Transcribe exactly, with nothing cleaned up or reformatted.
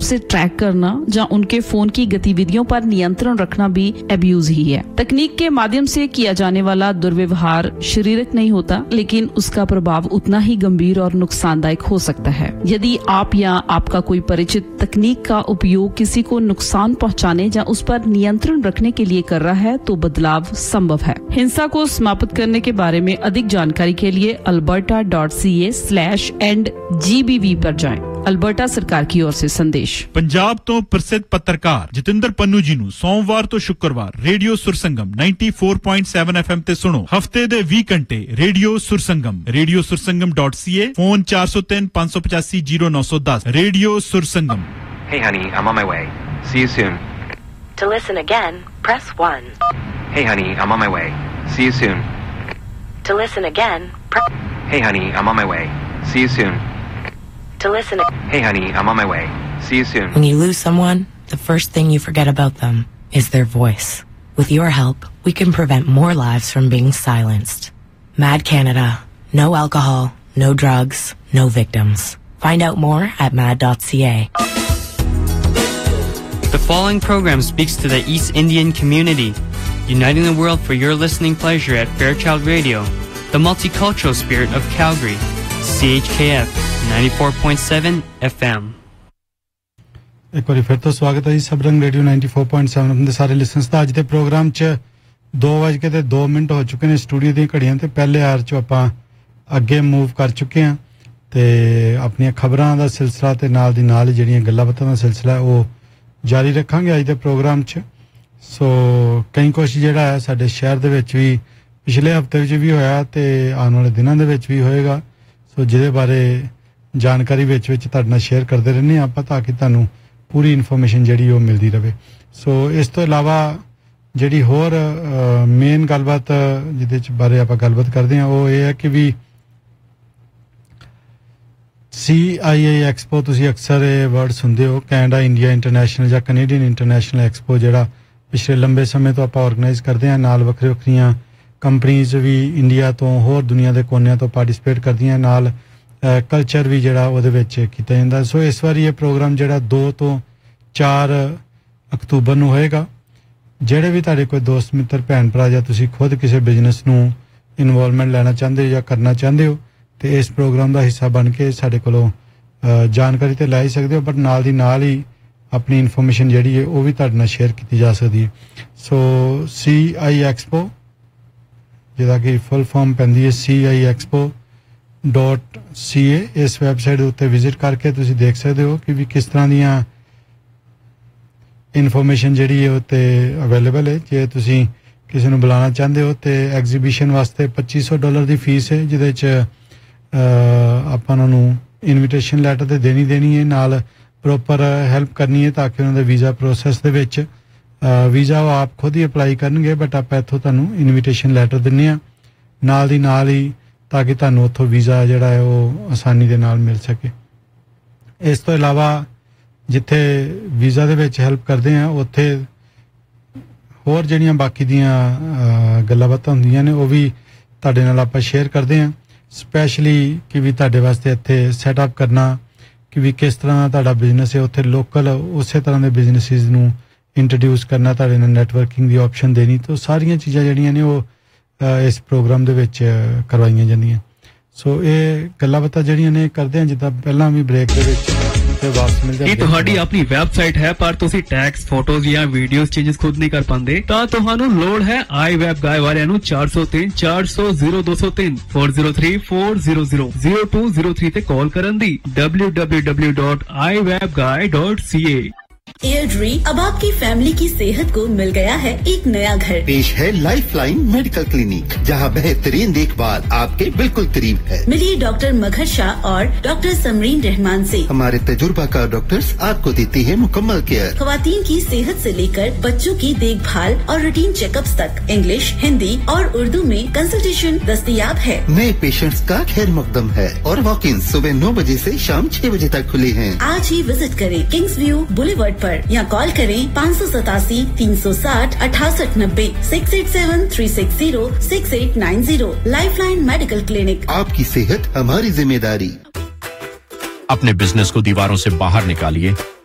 से ट्रैक करना या उनके फोन की गतिविधियों पर नियंत्रण रखना भी एब्यूज ही है। तकनीक के माध्यम से किया जाने वाला दुर्व्यवहार शारीरिक नहीं होता, लेकिन उसका प्रभाव उतना ही गंभीर और नुकसानदायक हो सकता है। यदि आप या आपका कोई परिचित तकनीक का उपयोग किसी को नुकसान पहुंचाने या उस पर नियंत्रण रखने के लिए कर रहा है तो बदलाव संभव है। हिंसा को समाप्त करने के बारे में अधिक जानकारी के लिए Alberta dot C A slash and G B we पर जाएं। अल्बर्टा सरकार की ओर से संदेश। पंजाब तो प्रसिद्ध पत्रकार जतिंदर पन्नू जी नु सोमवार तो शुक्रवार रेडियो सुरसंगम चौरानवे पॉइंट सात एफ एम ते सुनो। हफ्ते दे बीस घंटे radio Sursangam radio Sursangam dot C ए फोन चार सौ तीन पाँच सौ पचासी जीरो नौ सौ दस radio Sursangam. Hey honey, I'm on my way. See you soon. To listen again, press one. Hey honey, I'm on my way. See you soon. To listen again, press... Hey honey, I'm on my way. See you soon. To listen... Hey honey, I'm on my way. See you soon. When you lose someone, the first thing you forget about them is their voice. With your help, we can prevent more lives from being silenced. Mad Canada. No alcohol, no drugs, no victims. Find out more at mad dot c a. The following program speaks to the East Indian community, uniting the world for your listening pleasure at Fairchild Radio, the multicultural spirit of Calgary, C H K F ninety-four point seven F M. एक बार फिर तो स्वागत है जी Sabrang radio ninety-four point seven अपने सारे listeners ਦਾ ਅੱਜ ਦੇ programme 'ਚ दो ਵਜ ਕੇ ਤੇ दो ਮਿੰਟ ਹੋ ਚੁੱਕੇ ਨੇ ਸਟੂਡੀਓ ਦੀਆਂ ਘੜੀਆਂ ਤੇ ਪਹਿਲੇ ਆਰ 'ਚ ਆਪਾਂ ਅੱਗੇ ਮੂਵ ਕਰ ਚੁੱਕੇ ਹਾਂ ਤੇ ਆਪਣੀਆਂ ਖਬਰਾਂ ਦਾ ਸਿਲਸਿਲਾ ਤੇ ਨਾਲ ਦੀ ਨਾਲ ਜਿਹੜੀਆਂ ਗੱਲਾਂ ਬਾਤਾਂ ਦਾ ਸਿਲਸਿਲਾ ਉਹ ਜਾਰੀ ਰੱਖਾਂਗੇ ਅੱਜ ਦੇ ਪ੍ਰੋਗਰਾਮ 'ਚ। ਸੋ ਕਈ ਕੁਝ ਜਿਹੜਾ ਹੈ ਸਾਡੇ ਸ਼ਹਿਰ ਦੇ ਵਿੱਚ ਵੀ ਪਿਛਲੇ ਹਫਤੇ ਵਿੱਚ ਵੀ ਹੋਇਆ ਤੇ ਆਉਣ ਵਾਲੇ ਦਿਨਾਂ ਦੇ ਵਿੱਚ ਵੀ ਹੋਏਗਾ। ਸੋ ਜਿਹਦੇ ਬਾਰੇ ਜਾਣਕਾਰੀ ਵਿੱਚ ਵਿੱਚ ਤੁਹਾਡੇ ਨਾਲ ਸ਼ੇਅਰ ਕਰਦੇ ਰਹਿੰਦੇ ਆਪਾਂ ਤਾਂ ਕਿ ਤੁਹਾਨੂੰ ਪੂਰੀ ਇਨਫੋਰਮੇਸ਼ਨ ਜਿਹੜੀ ਉਹ ਮਿਲਦੀ ਰਹੇ। ਸੋ ਇਸ ਤੋਂ ਇਲਾਵਾ ਜਿਹੜੀ ਹੋਰ ਮੇਨ ਗੱਲਬਾਤ ਜਿਹਦੇ 'ਚ ਬਾਰੇ ਆਪਾਂ ਗੱਲਬਾਤ ਕਰਦੇ ਹਾਂ ਉਹ ਇਹ ਹੈ ਕਿ ਵੀ C I A ਐਕਸਪੋ ਤੁਸੀਂ ਅਕਸਰ ਇਹ ਵਰਡ ਸੁਣਦੇ ਹੋ ਕੈਨੇਡਾ ਇੰਡੀਆ ਇੰਟਰਨੈਸ਼ਨਲ ਜਾਂ ਕੈਨੇਡੀਅਨ ਇੰਟਰਨੈਸ਼ਨਲ ਐਕਸਪੋ ਜਿਹੜਾ ਪਿਛਲੇ ਲੰਬੇ ਸਮੇਂ ਤੋਂ ਆਪਾਂ ਆਰਗੇਨਾਈਜ਼ ਕਰਦੇ ਹਾਂ। ਨਾਲ ਵੱਖਰੇ ਵੱਖਰੀਆਂ ਕੰਪਨੀਜ਼ ਵੀ ਇੰਡੀਆ ਤੋਂ ਹੋਰ ਦੁਨੀਆ ਦੇ ਕੋਨਿਆਂ ਤੋਂ ਪਾਰਟਿਸਿਪੇਟ ਕਰਦੀਆਂ ਨਾਲ ਕਲਚਰ ਵੀ ਜਿਹੜਾ ਉਹਦੇ ਵਿੱਚ ਕੀਤਾ ਜਾਂਦਾ। ਸੋ ਇਸ ਵਾਰੀ ਇਹ ਪ੍ਰੋਗਰਾਮ ਜਿਹੜਾ ਦੋ ਤੋਂ ਚਾਰ ਅਕਤੂਬਰ ਨੂੰ ਹੋਏਗਾ। ਜਿਹੜੇ ਵੀ ਤੁਹਾਡੇ ਕੋਈ ਦੋਸਤ ਮਿੱਤਰ ਭੈਣ ਭਰਾ ਜਾਂ ਤੁਸੀਂ ਖੁਦ ਕਿਸੇ ਬਿਜ਼ਨਸ ਨੂੰ ਇਨਵੋਲਵਮੈਂਟ ਲੈਣਾ ਚਾਹੁੰਦੇ ਹੋ ਜਾਂ ਕਰਨਾ ਚਾਹੁੰਦੇ ਹੋ ਤੇ ਇਸ ਪ੍ਰੋਗਰਾਮ ਦਾ ਹਿੱਸਾ ਬਣ ਕੇ ਸਾਡੇ ਕੋਲੋਂ ਜਾਣਕਾਰੀ ਤੇ ਲੈ ਸਕਦੇ ਹੋ ਬਟ ਨਾਲ ਦੀ ਨਾਲ ਹੀ ਆਪਣੀ ਇਨਫੋਰਮੇਸ਼ਨ ਜਿਹੜੀ ਹੈ ਉਹ ਵੀ ਤੁਹਾਡੇ ਨਾਲ ਸ਼ੇਅਰ ਕੀਤੀ ਜਾ ਸਕਦੀ ਹੈ। ਸੋ C I ਐਕਸਪੋ ਜਿਹਦਾ ਕਿ ਫੁੱਲ ਫਾਰਮ ਪੈਂਦੀ ਹੈ C I expo dot C A ਇਸ ਵੈਬਸਾਈਟ ਉੱਤੇ ਵਿਜ਼ਿਟ ਕਰਕੇ ਤੁਸੀਂ ਦੇਖ ਸਕਦੇ ਹੋ ਕਿ ਵੀ ਕਿਸ ਤਰ੍ਹਾਂ ਦੀਆਂ ਇਨਫੋਰਮੇਸ਼ਨ ਜਿਹੜੀ ਹੈ ਉੱਤੇ ਅਵੇਲੇਬਲ ਹੈ। ਜੇ ਤੁਸੀਂ ਕਿਸੇ ਨੂੰ ਬੁਲਾਉਣਾ ਚਾਹੁੰਦੇ ਹੋ ਤੇ ਐਗਜ਼ੀਬਿਸ਼ਨ ਵਾਸਤੇ ਪੱਚੀ ਸੌ ਡਾਲਰ ਦੀ ਫੀਸ ਹੈ ਜਿਹਦੇ 'ਚ ਆਪਾਂ ਉਹਨਾਂ ਨੂੰ ਇਨਵੀਟੇਸ਼ਨ ਲੈਟਰ ਤੇ ਦੇਣੀ ਦੇਣੀ ਹੈ ਨਾਲ ਪ੍ਰੋਪਰ ਹੈਲਪ ਕਰਨੀ ਹੈ ਤਾਂ ਕਿ ਉਹਨਾਂ ਦੇ ਵੀਜ਼ਾ ਪ੍ਰੋਸੈਸ ਦੇ ਵਿੱਚ ਵੀਜ਼ਾ ਉਹ ਆਪ ਖੁਦ ਹੀ ਅਪਲਾਈ ਕਰਨਗੇ ਬਟ ਆਪਾਂ ਇੱਥੋਂ ਤੁਹਾਨੂੰ ਇਨਵੀਟੇਸ਼ਨ ਲੈਟਰ ਦਿੰਦੇ ਹਾਂ ਨਾਲ ਦੀ ਨਾਲ ਹੀ ਤਾਂ ਕਿ ਤੁਹਾਨੂੰ ਉੱਥੋਂ ਵੀਜ਼ਾ ਜਿਹੜਾ ਹੈ ਉਹ ਆਸਾਨੀ ਦੇ ਨਾਲ ਮਿਲ ਸਕੇ। ਇਸ ਤੋਂ ਇਲਾਵਾ ਜਿੱਥੇ ਵੀਜ਼ਾ ਦੇ ਵਿੱਚ ਹੈਲਪ ਕਰਦੇ ਆ ਉੱਥੇ ਹੋਰ ਜਿਹੜੀਆਂ ਬਾਕੀ ਦੀਆਂ ਗੱਲਾਂ ਬਾਤਾਂ ਹੁੰਦੀਆਂ ਨੇ ਉਹ ਵੀ ਤੁਹਾਡੇ ਨਾਲ ਆਪਾਂ ਸ਼ੇਅਰ ਕਰਦੇ ਹਾਂ ਸਪੈਸ਼ਲੀ ਕਿ ਵੀ ਤੁਹਾਡੇ ਵਾਸਤੇ ਇੱਥੇ ਸੈਟਅਪ ਕਰਨਾ ਕਿ ਵੀ ਕਿਸ ਤਰ੍ਹਾਂ ਦਾ ਤੁਹਾਡਾ ਬਿਜ਼ਨਸ ਹੈ ਉੱਥੇ ਲੋਕਲ ਉਸੇ ਤਰ੍ਹਾਂ ਦੇ ਬਿਜ਼ਨਸਿਸ ਨੂੰ ਇੰਟਰੋਡਿਊਸ ਕਰਨਾ ਤੁਹਾਡੇ ਨਾਲ ਨੈਟਵਰਕਿੰਗ ਦੀ ਆਪਸ਼ਨ ਦੇਣੀ ਤਾਂ ਸਾਰੀਆਂ ਚੀਜ਼ਾਂ ਜਿਹੜੀਆਂ ਨੇ ਉਹ ਇਸ ਪ੍ਰੋਗਰਾਮ ਦੇ ਵਿੱਚ ਕਰਵਾਈਆਂ ਜਾਂਦੀਆਂ। ਸੋ ਇਹ ਗੱਲਾਂ ਬਾਤਾਂ ਜਿਹੜੀਆਂ ਨੇ ਕਰਦੇ ਆ ਜਿੱਦਾਂ ਪਹਿਲਾਂ ਵੀ ਬ੍ਰੇਕ ਦੇ ਵਿੱਚ ਤੇ ਵਾਪਸ ਮਿਲ ਜਾਂਦੇ। ਇਹ ਤੁਹਾਡੀ ਆਪਣੀ ਵੈਬਸਾਈਟ ਹੈ ਪਰ ਤੁਸੀਂ ਟੈਕਸਟ ਫੋਟੋਜ਼ ਜਾਂ ਵੀਡੀਓਜ਼ ਚੇਂਜਸ ਖੁਦ ਨਹੀਂ ਕਰ ਪਾਉਂਦੇ ਤਾਂ ਤੁਹਾਨੂੰ ਲੋੜ ਹੈ ਆਈ ਵੈਬ ਗਾਇ ਵਾਲਿਆਂ ਨੂੰ ਚਾਰ ਸੌ ਤਿੰਨ ਚਾਰ ਸੌ ਜ਼ੀਰੋ ਦੋ ਸੌ ਤਿੰਨ ਚਾਰ ਜ਼ੀਰੋ ਤਿੰਨ ਚਾਰ ਜ਼ੀਰੋ ਜ਼ੀਰੋ ਜ਼ੀਰੋ ਦੋ ਜ਼ੀਰੋ ਤਿੰਨ ਤੇ ਕਾਲ ਕਰਨ ਦੀ ਡਬਲਯੂ ਡਬਲਯੂ ਡਬਲਯੂ ਡਾਟ ਆਈ ਵੈਬ ਗਾਇ ਡਾਟ ਸੀ ਏ। एयरड्री अब आपकी फैमिली की सेहत को मिल गया है एक नया घर। पेश है लाइफलाइन मेडिकल क्लिनिक जहां बेहतरीन देखभाल आपके बिल्कुल करीब है। मिलिए डॉक्टर मगहर शाह और डॉक्टर समरीन रहमान से। हमारे तजुर्बाकार डॉक्टर्स आपको देती है मुकम्मल केयर। खवातीन की सेहत से लेकर बच्चों की देखभाल और रूटीन चेकअप्स तक इंग्लिश हिंदी और उर्दू में कंसल्टेशन दस्तयाब है। नए पेशेंट्स का खैर मकदम है और वॉक इन सुबह नौ बजे से शाम छह बजे तक खुले हैं। आज ही विजिट करें किंग्स व्यू बुलेवर्ड पर या कॉल करें पाँच सौ सतासी तीन सौ साठ अठासठ नब्बे six eight seven three six zero six eight nine zero. Lifeline medical clinic. आपकी सेहत हमारी जिम्मेदारी। अपने बिजनेस को दीवारों से बाहर निकालिए